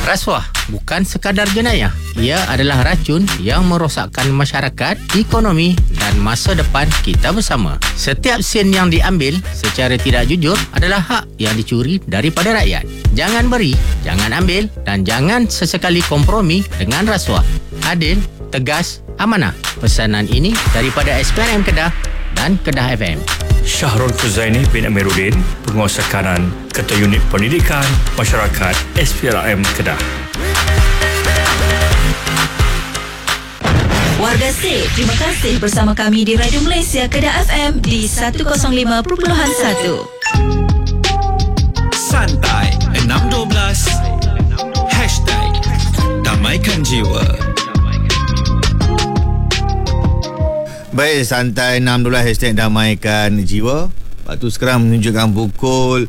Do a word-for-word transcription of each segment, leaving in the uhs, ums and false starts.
Rasuah bukan sekadar jenayah. Ia adalah racun yang merosakkan masyarakat, ekonomi dan masa depan kita bersama. Setiap sen yang diambil secara tidak jujur adalah hak yang dicuri daripada rakyat. Jangan beri, jangan ambil dan jangan sesekali kompromi dengan rasuah. Adil, tegas, amanah. Pesanan ini daripada S P R M Kedah dan Kedah F M. Syahrul Khuzaini bin Amiruddin, Penguasa Kanan, Ketua Unit Pendidikan Masyarakat S P R M Kedah. Warga Sip, terima kasih bersama kami di Radio Malaysia Kedah F M di seratus lima perpuluhan satu. Santai enam dua belas Hashtag Damaikan Jiwa. Baik, Santai enam dua belas Hashtag Damaikan Jiwa. Waktu sekarang menunjukkan pukul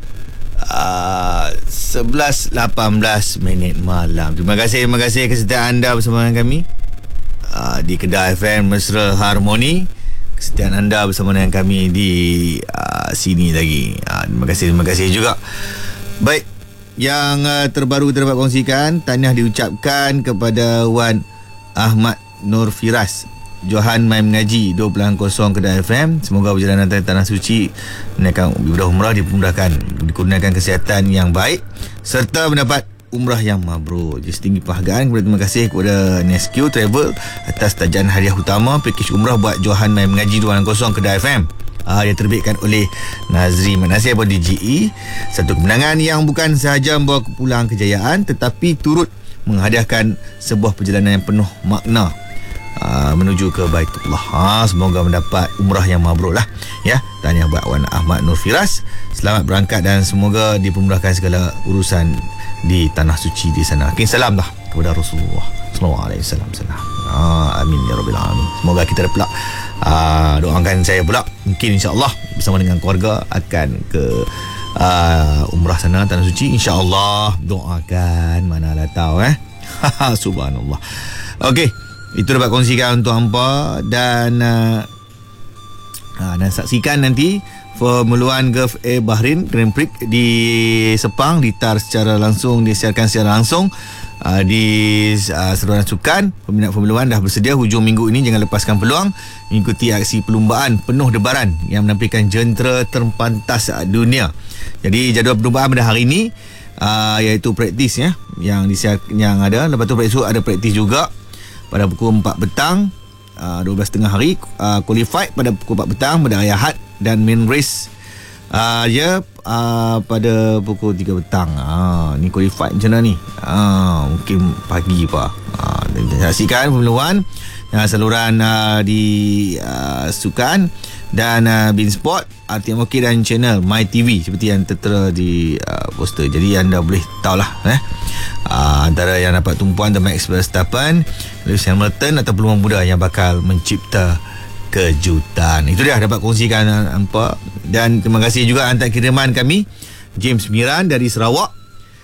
uh, sebelas lapan belas minit malam. Terima kasih, terima kasih kesetiaan anda bersama dengan kami uh, di Kedah F M Mesra Harmoni. Kesetiaan anda bersama dengan kami di uh, sini lagi. uh, Terima kasih, terima kasih juga. Baik, yang uh, terbaru kita dapat kongsikan, tahniah diucapkan kepada Wan Ahmad Nur Firas, Johan Mai Mengaji dua puluh kosong Kedah F M. Semoga perjalanan Tanah Suci menaikkan ibadah umrah dipermudahkan, dikurniakan kesihatan yang baik serta mendapat umrah yang mabrur. Jadi setinggi penghargaan kepada terima kasih kepada N S Q Travel atas tajahan hadiah utama pakej umrah buat Johan Mai Mengaji dua puluh kosong Kedah F M. Uh, yang terbitkan oleh Nazri Manasir atau D J E. Satu kemenangan yang bukan sahaja membawa pulang kejayaan tetapi turut menghadiahkan sebuah perjalanan yang penuh makna Uh, menuju ke Baitullah. Ha, semoga mendapat umrah yang mabrur lah. Ya, tahniah buat Wan Ahmad Nur Firas. Selamat berangkat dan semoga dipermudahkan segala urusan di Tanah Suci di sana. Kirim salam lah kepada Rasulullah sallallahu alaihi wasallam. Ah, amin ya rabbil alamin. Semoga kita pula uh, doakan saya pula mungkin insya-Allah bersama dengan keluarga akan ke uh, umrah sana Tanah Suci insya-Allah. Doakan, manalah tahu eh. Subhanallah. Okey, itu dapat kongsikan untuk hampa dan uh, uh, dan saksikan nanti Formula One Gulf Air Bahrain Grand Prix di Sepang ditar secara langsung, disiarkan secara langsung uh, di uh, seluruh sukan. Peminat Formula One dah bersedia hujung minggu ini, jangan lepaskan peluang mengikuti aksi perlumbaan penuh debaran yang menampilkan jentera terpantas dunia. Jadi jadual perlumbaan pada hari ini uh, iaitu praktis ya yang disiar, yang ada. Lepas tu praktis ada praktis juga pada pukul empat petang, uh, dua belas tiga puluh hari, uh, qualified pada pukul empat petang pada hari Ahad dan main race uh, ya uh, pada pukul tiga petang. Uh, ni qualified macam mana ni? Uh, mungkin pagi pa. Uh, saksikan Formula One uh, saluran uh, di uh, sukan dan uh, Bein Sport, R T M O K dan channel My T V seperti yang tertera di uh, poster. Jadi anda boleh tahulah eh uh, antara yang dapat tumpuan The Max Verstappen, Lewis Hamilton atau peluang muda yang bakal mencipta kejutan. Itu dia dapat kongsikan hampa. Dan terima kasih juga hantar kiriman kami James Miran dari Sarawak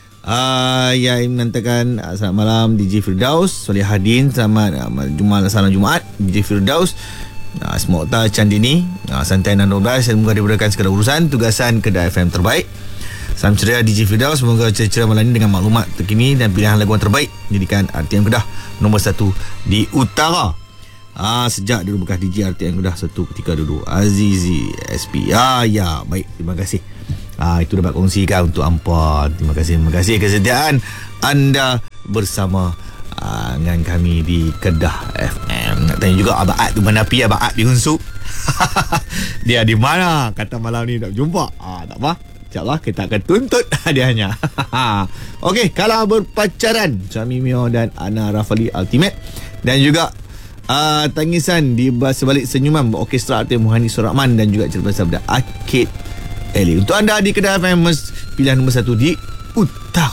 uh, yang menantakan uh, selamat malam D J Firdaus, Solihadin, selamat uh, Jumaat, salam Jumaat D J Firdaus. Uh, Semokta Candini, uh, Santai enam dua belas, semoga diberikan segala urusan tugasan Kedah F M terbaik. Salam ceria D J Firdaus, semoga ceria malam ini dengan maklumat terkini dan pilihan lagu yang terbaik jadikan R T M Kedah nombor satu di utara. Ah, sejak dulu bekas D J R T M Kedah satu ketika dulu Azizi S P. Ah, ya, baik, terima kasih. Ah, itu dapat kongsikan untuk hampa. Terima kasih, terima kasih kesediaan anda bersama uh, dengan kami di Kedah F M. Nak tanya juga Abang Ad tu mana pi Abang Ad di Hunsu? Dia di mana? Kata malam ni nak jumpa. Ah, tak apa. InsyaAllah kita akan tuntut hadiahnya. Okey, Kalah Berpacaran, Suami Mio dan Ana Rafali Ultimate. Dan juga uh, Tangisan di Sebalik Senyuman Orkestra Arti Muhani Surahman dan juga cerita sabda Arcade Alley. Untuk anda di Kedah F M, pilihan nombor satu di utara.